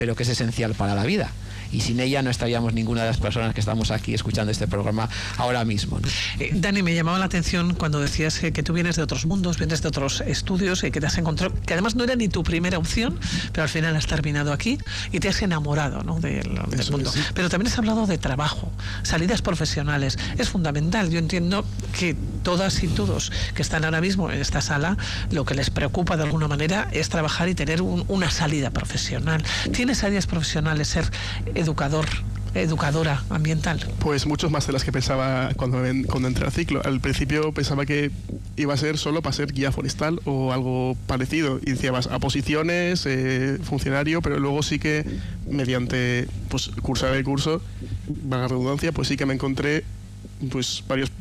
pero que es esencial para la vida. Y sin ella no estaríamos ninguna de las personas que estamos aquí escuchando este programa ahora mismo, ¿no? Dani, me llamaba la atención cuando decías que tú vienes de otros mundos, vienes de otros estudios y que te has encontrado, que además no era ni tu primera opción, pero al final has terminado aquí y te has enamorado, ¿no?, del mundo. Sí. Pero también has hablado de trabajo, salidas profesionales. Es fundamental. Yo entiendo que todas y todos que están ahora mismo en esta sala, lo que les preocupa de alguna manera es trabajar y tener una salida profesional. ¿Tienes salidas profesionales ser educadora ambiental? Pues muchos más de las que pensaba cuando entré al ciclo. Al principio pensaba que iba a ser solo para ser guía forestal o algo parecido, y decía vas a posiciones, funcionario, pero luego sí que mediante pues cursar el curso, valga la redundancia, pues sí que me encontré pues varios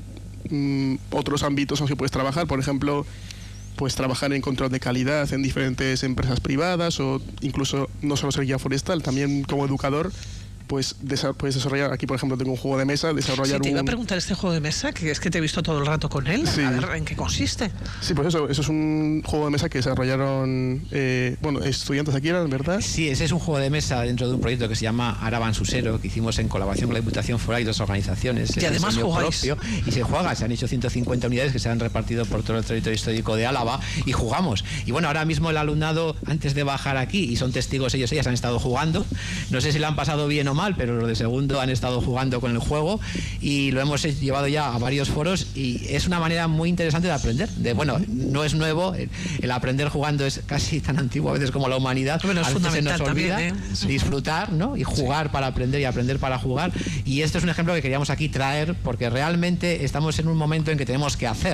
otros ámbitos en los que puedes trabajar. Por ejemplo, pues trabajar en control de calidad en diferentes empresas privadas, o incluso no solo ser guía forestal, también como educador, pues puedes desarrollar. Aquí, por ejemplo, tengo un juego de mesa, desarrollar sí, te iba a preguntar este juego de mesa, que es que te he visto todo el rato con él. Sí. A ver, ¿en qué consiste? Sí, pues eso es un juego de mesa que desarrollaron, estudiantes aquí, ¿verdad? Sí, ese es un juego de mesa dentro de un proyecto que se llama Araban Susero, que hicimos en colaboración con la Diputación Foral y dos organizaciones. Y además jugáis. Y se juega, se han hecho 150 unidades que se han repartido por todo el territorio histórico de Álava y jugamos. Y bueno, ahora mismo el alumnado, antes de bajar aquí, y son testigos ellas han estado jugando, no sé si lo han pasado bien o mal, pero los de segundo han estado jugando con el juego y lo hemos llevado ya a varios foros, y es una manera muy interesante de aprender. Bueno, no es nuevo, el aprender jugando es casi tan antiguo a veces como la humanidad. Bueno, a veces se nos olvida también, disfrutar, ¿no? Y jugar para aprender y aprender para jugar. Y este es un ejemplo que queríamos aquí traer, porque realmente estamos en un momento en que tenemos que hacer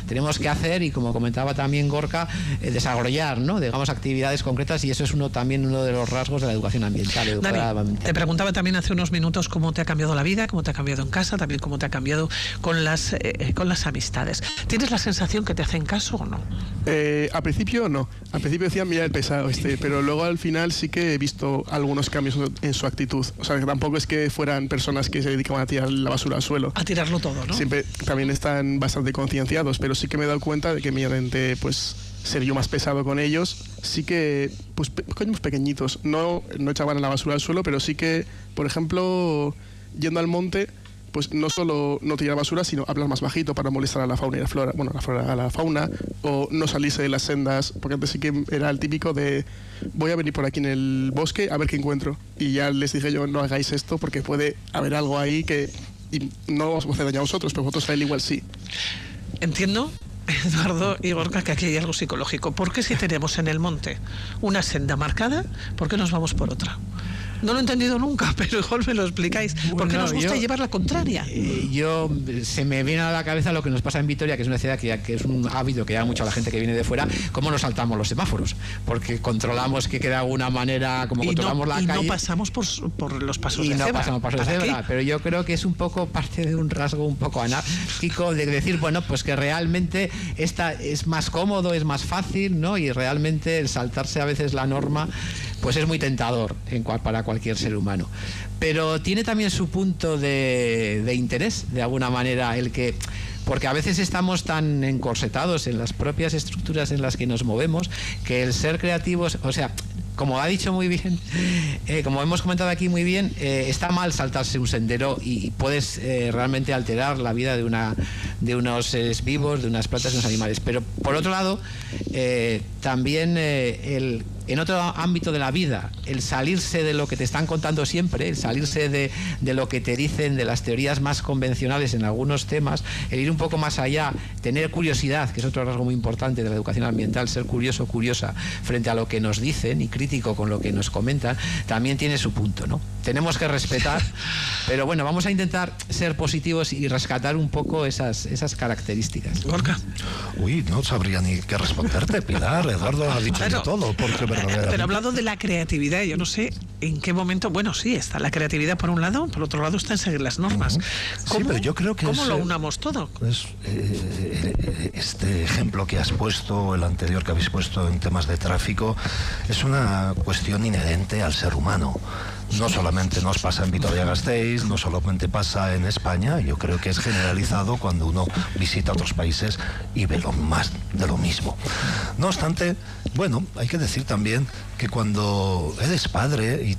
y, como comentaba también Gorka, desarrollar, ¿no?, digamos, actividades concretas, y eso es uno de los rasgos de la educación ambiental. Dani, te preguntaba también hace unos minutos cómo te ha cambiado la vida, cómo te ha cambiado en casa, también cómo te ha cambiado con las amistades. ¿Tienes la sensación que te hacen caso o no? Al principio no. Al principio decían, mira el pesado pero luego al final sí que he visto algunos cambios en su actitud. O sea, que tampoco es que fueran personas que se dedicaban a tirar la basura al suelo. A tirarlo todo, ¿no? Siempre también están bastante concienciados, pero sí que me he dado cuenta de que mediante pues ser yo más pesado con ellos, sí que pues coños pequeñitos no echaban la basura al suelo, pero sí que, por ejemplo, yendo al monte, pues no solo no tirar basura, sino hablar más bajito para molestar a la fauna y la flora, a la fauna, o no salirse de las sendas, porque antes sí que era el típico de voy a venir por aquí en el bosque a ver qué encuentro, y ya les dije yo, no hagáis esto porque puede haber algo ahí que y no os va a hacer daño a vosotros, pero vosotros a él igual sí. Entiendo, Eduardo y Gorka, que aquí hay algo psicológico. ¿Por qué si tenemos en el monte una senda marcada, por qué nos vamos por otra? No lo he entendido nunca, pero igual me lo explicáis. ¿Por qué nos gusta llevar la contraria? Se me viene a la cabeza lo que nos pasa en Vitoria, que es una ciudad que es un hábito que da mucho a la gente que viene de fuera, cómo nos saltamos los semáforos, porque controlamos que de alguna manera, como controlamos la calle. Y no pasamos por los pasos de cebra. Y no pasamos pasos de cebra, pero yo creo que es un poco parte de un rasgo un poco anárquico de decir, bueno, pues que realmente esta es más cómodo, es más fácil, ¿no? Y realmente el saltarse a veces la norma pues es muy tentador para cualquier ser humano. Pero tiene también su punto de interés, de alguna manera, porque a veces estamos tan encorsetados en las propias estructuras en las que nos movemos, que el ser creativos, o sea, como ha dicho muy bien, como hemos comentado aquí muy bien, está mal saltarse un sendero y puedes realmente alterar la vida de unos seres vivos, de unas plantas, de unos animales. Pero por otro lado, también en otro ámbito de la vida, el salirse de lo que te están contando siempre, el salirse de lo que te dicen, de las teorías más convencionales en algunos temas, el ir un poco más allá, tener curiosidad, que es otro rasgo muy importante de la educación ambiental, ser curioso, curiosa frente a lo que nos dicen y crítico con lo que nos comentan, también tiene su punto, ¿no? Tenemos que respetar, pero bueno, vamos a intentar ser positivos y rescatar un poco esas características. Gorka. Uy, no sabría ni qué responderte, Pilar. Eduardo ha dicho de todo, porque pero hablando de la creatividad, yo no sé en qué momento, bueno, sí, está la creatividad por un lado, por otro lado está en seguir las normas. Sí, pero yo creo que ¿cómo lo unamos todo? Este ejemplo que has puesto, el anterior que habéis puesto en temas de tráfico, es una cuestión inherente al ser humano. no solamente nos pasa en Vitoria-Gasteiz, no solamente pasa en España, yo creo que es generalizado cuando uno visita otros países y ve lo más de lo mismo. No obstante, bueno, hay que decir también que cuando eres padre y